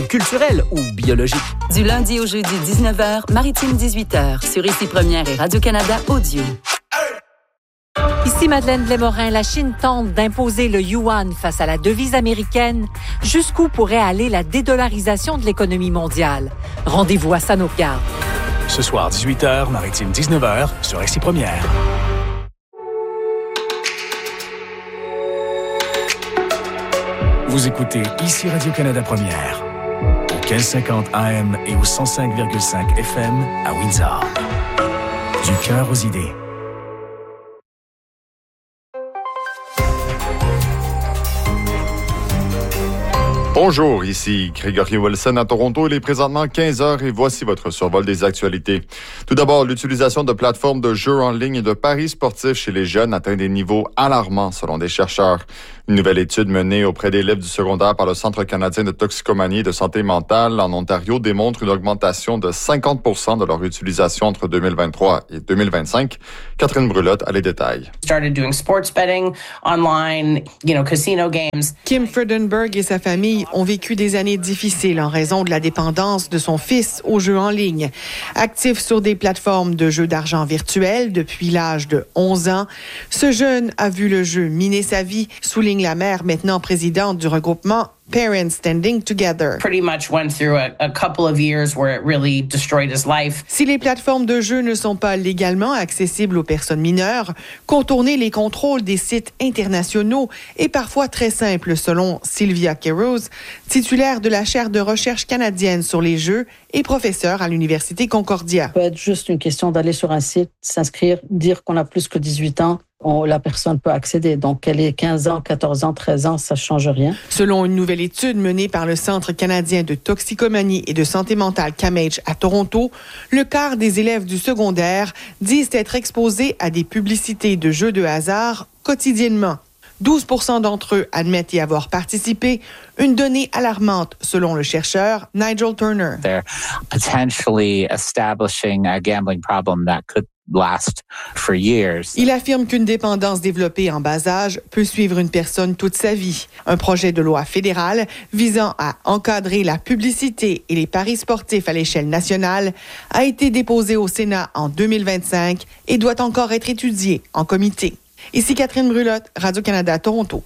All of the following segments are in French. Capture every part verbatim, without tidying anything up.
culturel ou biologique. Du lundi au jeudi, dix-neuf heures, Maritime dix-huit heures, sur Ici Première et Radio-Canada Audio. Ici Madeleine Blais-Morin, la Chine tente d'imposer le yuan face à la devise américaine. Jusqu'où pourrait aller la dédollarisation de l'économie mondiale? Rendez-vous à Sanofiard. Ce soir, dix-huit heures, Maritime dix-neuf heures, sur Ici Première. Vous écoutez Ici Radio-Canada Première, au quinze cinquante A M et au cent cinq virgule cinq F M à Windsor. Du cœur aux idées. Bonjour, ici Grégory Wilson à Toronto. Il est présentement quinze heures et voici votre survol des actualités. Tout d'abord, l'utilisation de plateformes de jeux en ligne et de paris sportifs chez les jeunes atteint des niveaux alarmants selon des chercheurs. Une nouvelle étude menée auprès d'élèves du secondaire par le Centre canadien de toxicomanie et de santé mentale en Ontario démontre une augmentation de cinquante pour cent de leur utilisation entre deux mille vingt-trois et deux mille vingt-cinq. Catherine Brulotte a les détails. Started doing sports betting online, you know, casino games. Kim Friedenberg et sa famille ont vécu des années difficiles en raison de la dépendance de son fils aux jeux en ligne. Actif sur des plateformes de jeux d'argent virtuels depuis l'âge de onze ans, ce jeune a vu le jeu miner sa vie, souligne la mère, maintenant présidente du regroupement Parents Standing Together. Pretty much went through a, a couple of years where it really destroyed his life. Si les plateformes de jeux ne sont pas légalement accessibles aux personnes mineures, contourner les contrôles des sites internationaux est parfois très simple, selon Sylvia Queiroz, titulaire de la chaire de recherche canadienne sur les jeux et professeure à l'Université Concordia. Ça peut être juste une question d'aller sur un site, s'inscrire, dire qu'on a plus que dix-huit ans. On, la personne peut accéder. Donc, qu'elle ait quinze ans, quatorze ans, treize ans, ça ne change rien. Selon une nouvelle étude menée par le Centre canadien de toxicomanie et de santé mentale C A M H à Toronto, le quart des élèves du secondaire disent être exposés à des publicités de jeux de hasard quotidiennement. douze pour cent d'entre eux admettent y avoir participé, une donnée alarmante selon le chercheur Nigel Turner. They're potentially establishing a gambling problem that could last for years. Il affirme qu'une dépendance développée en bas âge peut suivre une personne toute sa vie. Un projet de loi fédéral visant à encadrer la publicité et les paris sportifs à l'échelle nationale a été déposé au Sénat en deux mille vingt-cinq et doit encore être étudié en comité. Ici Catherine Brulotte, Radio-Canada, Toronto.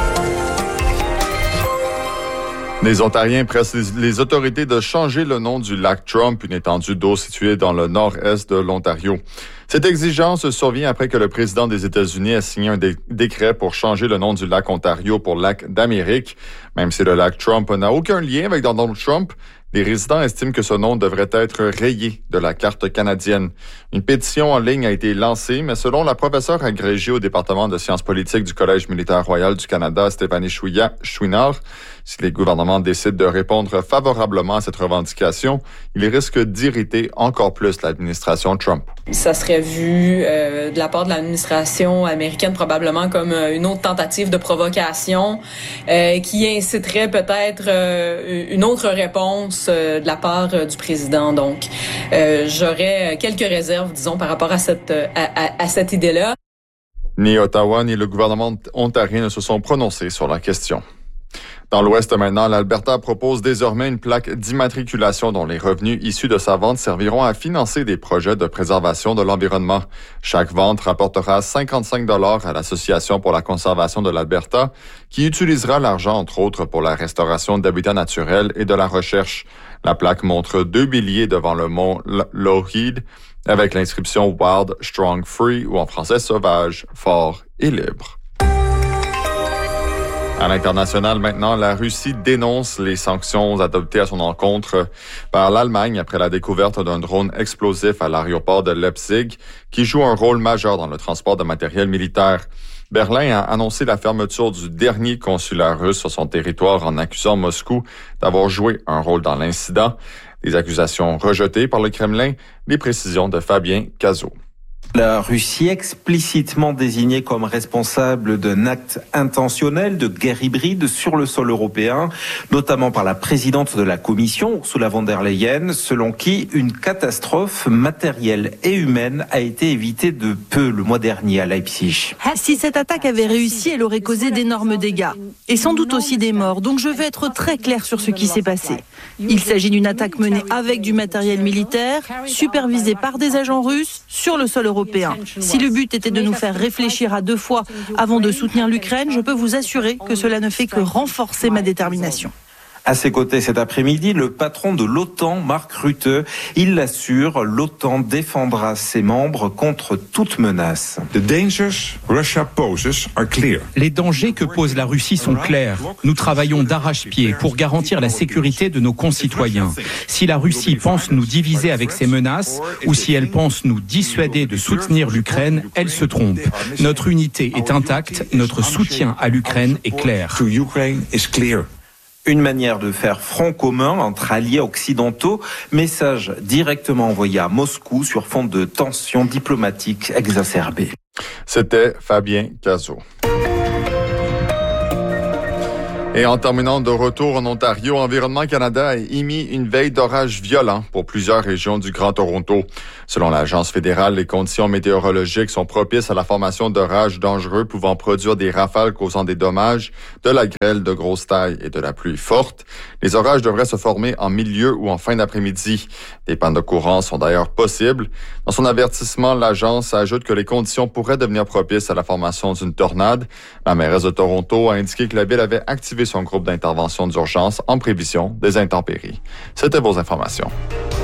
Les Ontariens pressent les autorités de changer le nom du lac Trump, une étendue d'eau située dans le nord-est de l'Ontario. Cette exigence survient après que le président des États-Unis a signé un dé- décret pour changer le nom du lac Ontario pour lac d'Amérique. Même si le lac Trump n'a aucun lien avec Donald Trump, les résidents estiment que ce nom devrait être rayé de la carte canadienne. Une pétition en ligne a été lancée, mais selon la professeure agrégée au département de sciences politiques du Collège militaire royal du Canada, Stéphanie Chouinard, si les gouvernements décident de répondre favorablement à cette revendication, il risque d'irriter encore plus l'administration Trump. Ça serait vu euh, de la part de l'administration américaine probablement comme euh, une autre tentative de provocation euh, qui inciterait peut-être euh, une autre réponse euh, de la part euh, du président. Donc, euh, j'aurais quelques réserves, disons, par rapport à cette, à, à, à cette idée-là. Ni Ottawa ni le gouvernement ontarien ne se sont prononcés sur la question. Dans l'Ouest maintenant, l'Alberta propose désormais une plaque d'immatriculation dont les revenus issus de sa vente serviront à financer des projets de préservation de l'environnement. Chaque vente rapportera cinquante-cinq dollars à l'Association pour la conservation de l'Alberta, qui utilisera l'argent, entre autres, pour la restauration d'habitats naturels et de la recherche. La plaque montre deux béliers devant le mont Lougheed, avec l'inscription « Wild, Strong, Free » ou en français « Sauvage, Fort et Libre ». À l'international, maintenant, la Russie dénonce les sanctions adoptées à son encontre par l'Allemagne après la découverte d'un drone explosif à l'aéroport de Leipzig qui joue un rôle majeur dans le transport de matériel militaire. Berlin a annoncé la fermeture du dernier consulat russe sur son territoire en accusant Moscou d'avoir joué un rôle dans l'incident. Des accusations rejetées par le Kremlin, les précisions de Fabien Cazot. La Russie explicitement désignée comme responsable d'un acte intentionnel de guerre hybride sur le sol européen, notamment par la présidente de la Commission, Ursula von der Leyen, selon qui une catastrophe matérielle et humaine a été évitée de peu le mois dernier à Leipzig. Si cette attaque avait réussi, elle aurait causé d'énormes dégâts et sans doute aussi des morts. Donc je veux être très clair sur ce qui s'est passé. Il s'agit d'une attaque menée avec du matériel militaire, supervisée par des agents russes sur le sol européen. Si le but était de nous faire réfléchir à deux fois avant de soutenir l'Ukraine, je peux vous assurer que cela ne fait que renforcer ma détermination. À ses côtés cet après-midi, le patron de l'OTAN, Mark Rutte, il l'assure, l'OTAN défendra ses membres contre toute menace. Les dangers que pose la Russie sont clairs. Nous travaillons d'arrache-pied pour garantir la sécurité de nos concitoyens. Si la Russie pense nous diviser avec ses menaces ou si elle pense nous dissuader de soutenir l'Ukraine, elle se trompe. Notre unité est intacte, notre soutien à l'Ukraine est clair. Une manière de faire front commun entre alliés occidentaux, message directement envoyé à Moscou sur fond de tensions diplomatiques exacerbées. C'était Fabien Cazot. Et en terminant de retour en Ontario, Environnement Canada a émis une veille d'orage violent pour plusieurs régions du Grand Toronto. Selon l'Agence fédérale, les conditions météorologiques sont propices à la formation d'orages dangereux pouvant produire des rafales causant des dommages, de la grêle de grosse taille et de la pluie forte. Les orages devraient se former en milieu ou en fin d'après-midi. Des pannes de courant sont d'ailleurs possibles. Dans son avertissement, l'agence ajoute que les conditions pourraient devenir propices à la formation d'une tornade. La mairesse de Toronto a indiqué que la ville avait activé son groupe d'intervention d'urgence en prévision des intempéries. C'était vos informations.